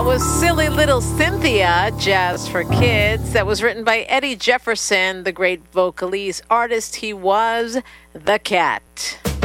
was Silly Little Cynthia, Jazz for Kids. That was written by Eddie Jefferson, the great vocalese artist he was, the Cat.